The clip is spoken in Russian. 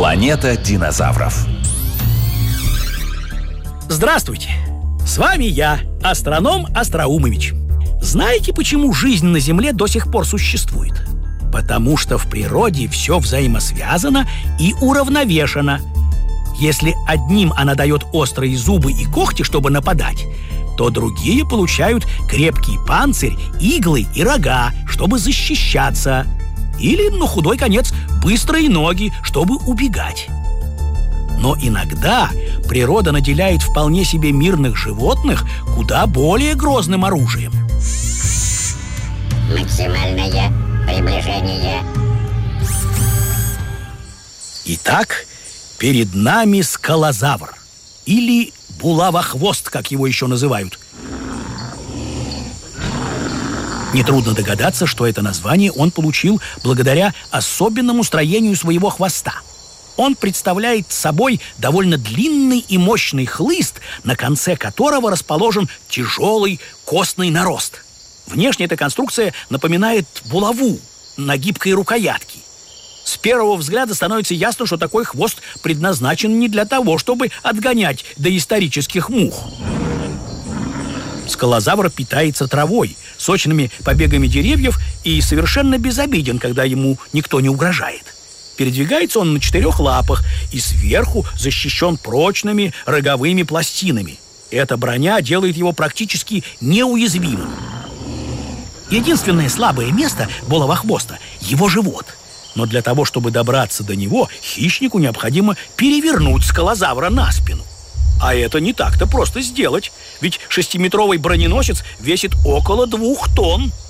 Планета динозавров. Здравствуйте! С вами я, астроном Остроумович. Знаете, почему жизнь на Земле до сих пор существует? Потому что в природе все взаимосвязано и уравновешено. Если одним она дает острые зубы и когти, чтобы нападать, то другие получают крепкий панцирь, иглы и рога, чтобы защищаться. Или, на худой конец, быстрые ноги, чтобы убегать. Но иногда природа наделяет вполне себе мирных животных куда более грозным оружием. Максимальное приближение. Итак, перед нами скалозавр, или булавохвост, как его еще называют. Нетрудно догадаться, что это название он получил благодаря особенному строению своего хвоста. Он представляет собой довольно длинный и мощный хлыст, на конце которого расположен тяжелый костный нарост. Внешне эта конструкция напоминает булаву на гибкой рукоятке. С первого взгляда становится ясно, что такой хвост предназначен не для того, чтобы отгонять доисторических мух. Скалозавр питается травой, сочными побегами деревьев и совершенно безобиден, когда ему никто не угрожает. Передвигается он на 4 лапах и сверху защищен прочными роговыми пластинами. Эта броня делает его практически неуязвимым. Единственное слабое место булавохвоста – его живот. Но для того, чтобы добраться до него, хищнику необходимо перевернуть скалозавра на спину. А это не так-то просто сделать, ведь 6-метровый броненосец весит около 2 тонн.